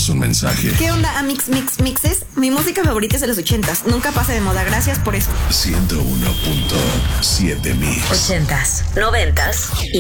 Envíanos un mensaje. ¿Qué onda, Amix Mixes? Mi música favorita es de los 80s. Nunca pasa de moda. Gracias por eso. 101.7 Mix. 80s, 90s y